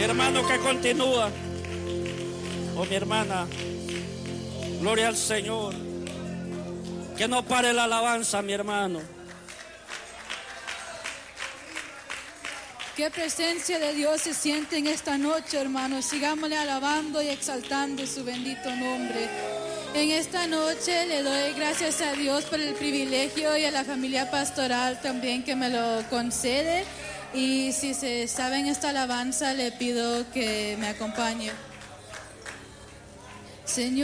hermano que continúa, o mi hermana, gloria al Señor. Que no pare la alabanza, mi hermano. Qué presencia de Dios se siente en esta noche, hermanos. Sigámosle alabando y exaltando su bendito nombre. En esta noche le doy gracias a Dios por el privilegio y a la familia pastoral también que me lo concede. Y si se saben esta alabanza, le pido que me acompañe. Señor.